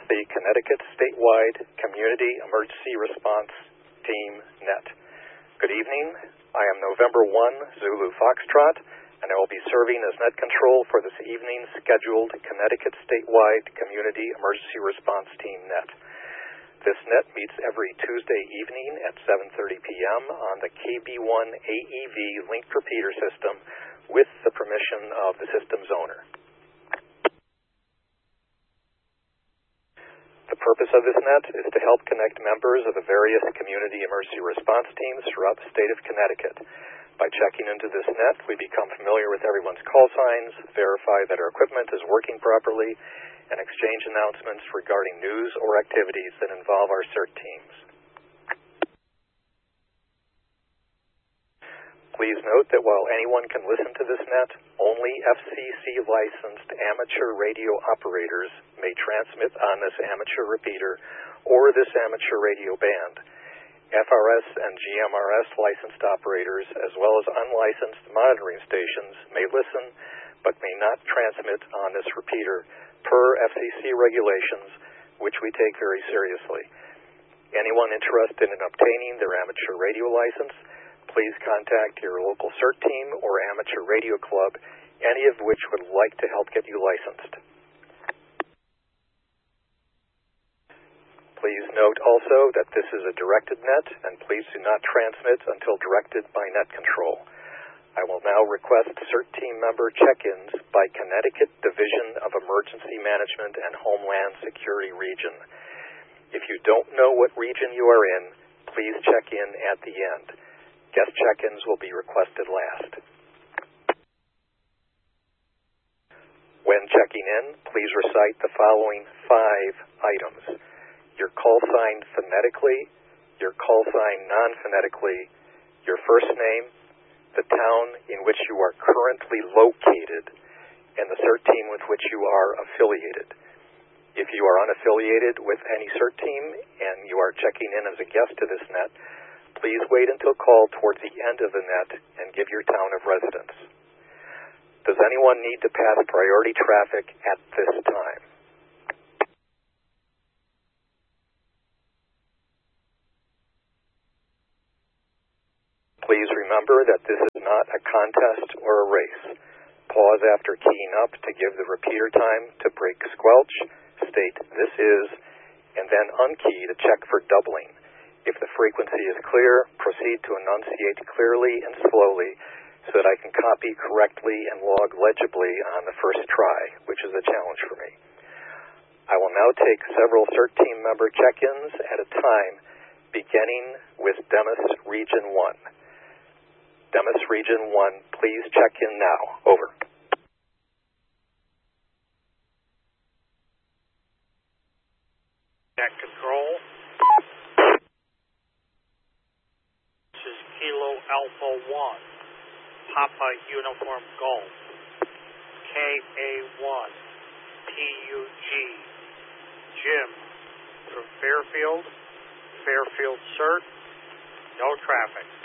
the Connecticut Statewide Community Emergency Response Team Net. Good evening. I am November 1 Zulu Foxtrot, and I will be serving as net control for this evening's scheduled Connecticut Statewide Community Emergency Response Team Net. This net meets every Tuesday evening at 7:30 p.m. on the KB1 AEV linked repeater system with the permission of the system's owner. The purpose of this net is to help connect members of the various community emergency response teams throughout the state of Connecticut. By checking into this net, we become familiar with everyone's call signs, verify that our equipment is working properly, and exchange announcements regarding news or activities that involve our CERT teams. Please note that while anyone can listen to this net, only FCC-licensed amateur radio operators may transmit on this amateur repeater or this amateur radio band. FRS and GMRS licensed operators, as well as unlicensed monitoring stations, may listen but may not transmit on this repeater per FCC regulations, which we take very seriously. Anyone interested in obtaining their amateur radio license, please contact your local CERT team or amateur radio club, any of which would like to help get you licensed. Please note also that this is a directed net, and please do not transmit until directed by net control. I will now request CERT team member check-ins by Connecticut Division of Emergency Management and Homeland Security region. If you don't know what region you are in, please check in at the end. Guest check-ins will be requested last. When checking in, please recite the following 5 items: your call sign phonetically, your call sign non-phonetically, your first name, the town in which you are currently located, and the CERT team with which you are affiliated. If you are unaffiliated with any CERT team and you are checking in as a guest to this net, please wait until called towards the end of the net and give your town of residence. Does anyone need to pass priority traffic at this time? Please remember that this is not a contest or a race. Pause after keying up to give the repeater time to break squelch, state "this is," and then unkey to check for doubling. If the frequency is clear, proceed to enunciate clearly and slowly so that I can copy correctly and log legibly on the first try, which is a challenge for me. I will now take several CERT team member check-ins at a time, beginning with Demas Region 1. Demas Region 1, please check in now. Over. Net control. This is Kilo Alpha 1, Papa Uniform Golf, KA1, PUG, Jim, through Fairfield CERT, no traffic.